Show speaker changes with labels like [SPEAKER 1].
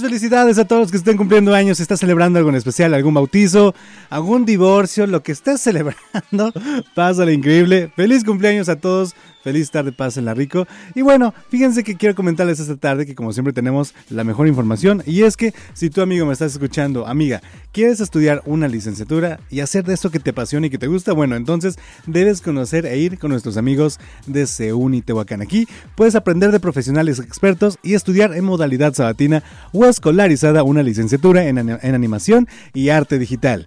[SPEAKER 1] Muchas felicidades a todos los que estén cumpliendo años. Si estás celebrando algo en especial, algún bautizo, algún divorcio, lo que estés celebrando, pásale increíble. Feliz cumpleaños a todos. Feliz tarde, pásenla rico. Y bueno, fíjense que quiero comentarles esta tarde que como siempre tenemos la mejor información. Y es que si tú, amigo, me estás escuchando, amiga, quieres estudiar una licenciatura y hacer de esto que te apasiona y que te gusta, bueno, entonces debes conocer e ir con nuestros amigos de CEUNI Tehuacán. Aquí puedes aprender de profesionales expertos y estudiar en modalidad sabatina o escolarizada una licenciatura en animación y arte digital.